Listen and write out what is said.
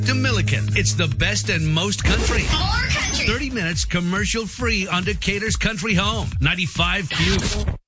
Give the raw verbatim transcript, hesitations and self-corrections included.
to Milliken. It's the best and most country. More country. thirty minutes commercial free on Decatur's Country Home. ninety-five Q.